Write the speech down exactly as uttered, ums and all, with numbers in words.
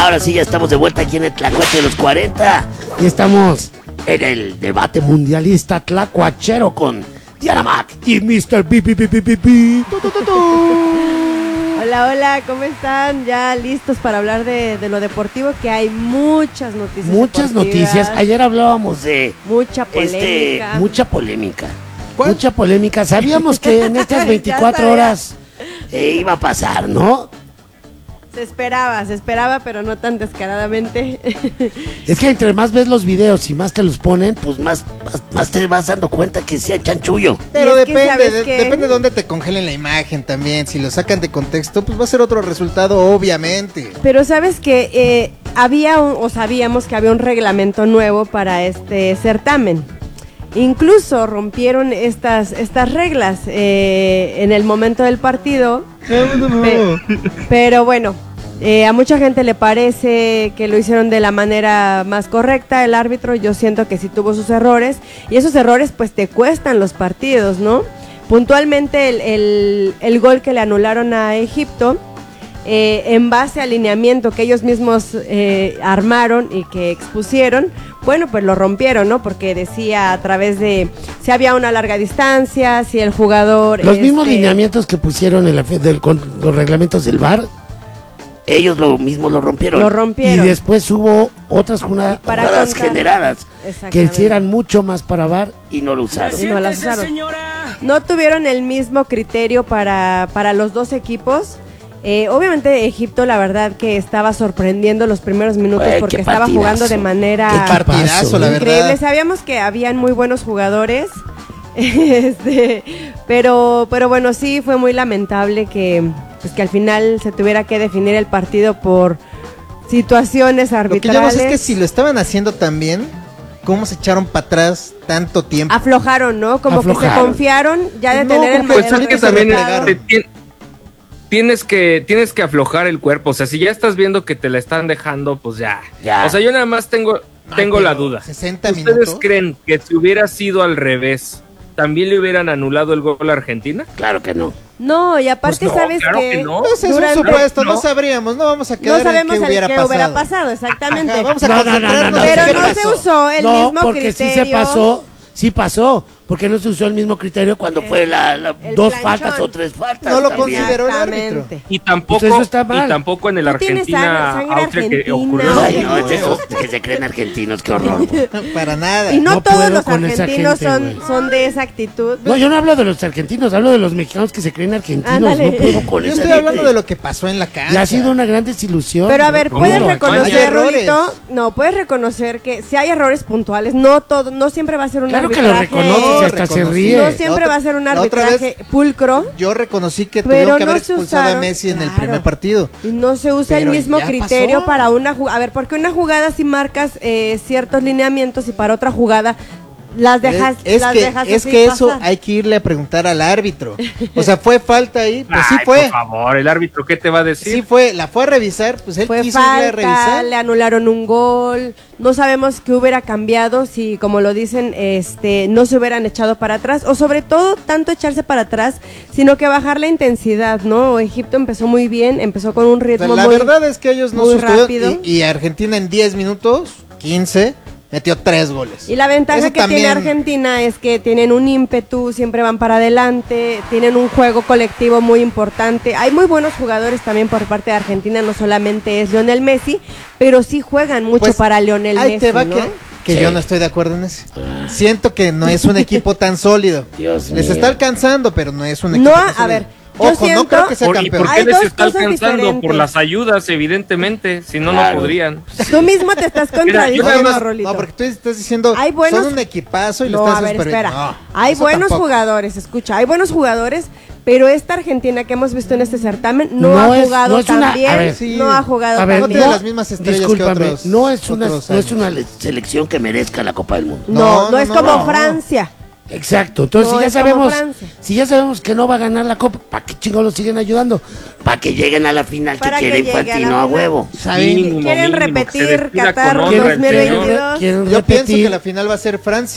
Ahora sí, ya estamos de vuelta aquí en el Tlacuache de los cuarenta. Y estamos en el debate mundialista tlacuachero con Diana Mac y mister B B B B B B. Hola, hola, ¿cómo están? Ya listos para hablar de, de lo deportivo, que hay muchas noticias. Muchas noticias. Ayer hablábamos de... Mucha polémica. Este, mucha polémica. ¿Cuál? Mucha polémica. Sabíamos que en estas veinticuatro horas eh, iba a pasar, ¿no? Se esperaba, se esperaba, pero no tan descaradamente. Es que entre más ves los videos y más te los ponen, pues más, más, más te vas dando cuenta que sea chanchullo. Pero depende, de, depende de dónde te congelen la imagen también. Si lo sacan de contexto, pues va a ser otro resultado, obviamente. Pero sabes que eh, había un, o sabíamos que había un reglamento nuevo para este certamen. Incluso rompieron estas, estas reglas eh, en el momento del partido. Pe- pero bueno, eh, a mucha gente le parece que lo hicieron de la manera más correcta el árbitro. Yo siento que sí tuvo sus errores, y esos errores pues te cuestan los partidos, ¿no? Puntualmente el, el, el gol que le anularon a Egipto, eh, en base al lineamiento que ellos mismos eh, armaron y que expusieron, bueno, pues lo rompieron, ¿no? Porque decía a través de si había una larga distancia, si el jugador... Los este, mismos lineamientos que pusieron en la, del, con los reglamentos del V A R, ellos lo mismo lo rompieron. Lo rompieron. Y después hubo otras juna, jugadas generadas que hicieran mucho más para V A R y no lo usaron. Y no las usaron. No tuvieron el mismo criterio para, para los dos equipos. Eh, obviamente Egipto, la verdad que estaba sorprendiendo los primeros minutos. Ay, porque estaba jugando de manera qué partidazo, la increíble. verdad. Sabíamos que habían muy buenos jugadores, este, pero, pero bueno, sí fue muy lamentable que, pues, que al final se tuviera que definir el partido por situaciones arbitrales. Lo que yo no sé es que si lo estaban haciendo tan bien, ¿cómo se echaron para atrás tanto tiempo? Aflojaron, ¿no? Como Aflojaron. que se confiaron ya de No, tener el Pues el es que también resultado. te tien- tienes que tienes que aflojar el cuerpo. O sea, si ya estás viendo que te la están dejando, pues ya. Ya. O sea, yo nada más tengo, tengo Ay, la pero duda. sesenta ¿Ustedes minutos. creen que si hubiera sido al revés, también le hubieran anulado el gol a Argentina? Claro que no. No, y aparte Pues no, sabes claro que, que no. Pues es durante- un supuesto, no, no. sabríamos, no vamos a quedar no sabemos en el qué hubiera que pasado. hubiera pasado, exactamente. Ajá, vamos a No, no, concentrarnos no, no, en Pero qué no se pasó. usó el no, mismo porque criterio. sí se pasó, sí pasó, porque no se usó el mismo criterio cuando fue la, la el dos planchón. faltas o tres faltas. No lo también. consideró el árbitro. Exactamente. Y tampoco, Pues eso está mal. y tampoco en el Tú tienes sangre- Argentina sangre Austria que argentina. ocurrió. Ay, no, es esos que se creen argentinos, qué horror. Para nada. Y no, No todos puedo los con esa argentinos gente, son, güey. son de esa actitud. No, yo no hablo de los argentinos, hablo de los mexicanos que se creen argentinos. Ándale. No puedo con Yo esa estoy hablando gente. de lo que pasó en la cancha. Y ha sido una gran desilusión. Pero a ver, ¿no? puedes No, reconocer, hay errores. Rulito, no, puedes reconocer que si hay errores puntuales, no todo, no siempre va a ser un Claro que lo arbitraje. reconoces y hasta se reconocí. ríe. No siempre La va a ser un otra- la otra arbitraje vez- pulcro. Yo reconocí que Pero tuvieron que no haber se expulsado usaron, a Messi en el claro. primer partido. Y no se usa Pero el mismo ya criterio pasó. para una jugada. A ver, porque una jugada sí marcas eh, ciertos lineamientos y para otra jugada las dejas, es es las que, dejas es así que eso pasar. hay que irle a preguntar al árbitro. O sea, ¿fue falta ahí? Pues sí Ay, fue. por favor, el árbitro, ¿qué te va a decir? Sí fue. La fue a revisar, pues él Fue quiso irle a falta, revisar. le anularon un gol. No sabemos qué hubiera cambiado si, como lo dicen, este, no se hubieran echado para atrás. O sobre todo, tanto echarse para atrás, sino que bajar la intensidad, ¿no? Egipto empezó muy bien, empezó con un O sea, ritmo la muy... verdad es que ellos no muy sostuvieron. rápido. Y, y Argentina en diez minutos, quince, metió tres goles. Y la ventaja Eso que también- tiene Argentina es que tienen un ímpetu, siempre van para adelante, tienen un juego colectivo muy importante. Hay muy buenos jugadores también por parte de Argentina, no solamente es Lionel Messi, pero sí juegan mucho Pues, para Lionel ahí Messi, te va ¿no? que, que Sí. yo no estoy de acuerdo en eso. Siento que no es un equipo tan sólido. Dios Les mío. está alcanzando, pero no es un equipo No, tan a sólido. ver, yo Ojo, no siento- creo que sea Por- ¿Y campeón. por qué Hay les dos está cosas alcanzando? diferentes. Por las ayudas, evidentemente. Si no, Claro. no podrían. Tú mismo te estás Mira, yo contradiciendo, nada más- Rolito. No, porque tú estás diciendo Hay buenos- son un equipazo y lo No, estás a ver, super- espera. No, hay eso buenos tampoco. jugadores, escucha, hay buenos jugadores, pero esta Argentina que hemos visto en este certamen no, No ha es- jugado no es tan una- a bien, ver, sí. no ha jugado A ver, tan no bien. tiene las mismas estrellas que discúlpame, otros- no es una, otros no es años. una le- selección que merezca la Copa del Mundo. No, No, no, no, es no, como no. Francia. Exacto, entonces No, si ya es como sabemos, Francia. si ya sabemos que no va a ganar la Copa, ¿para qué chingados lo siguen ayudando? Para que lleguen a la final que Para que quiere llegue a la Infantino a, final. huevo. ¿Saben? Mínimo, Quieren mínimo, que se repetir despida Qatar con honra el dos mil señor. veintidós. Quieren Yo pienso repetir. que la final va a ser Francia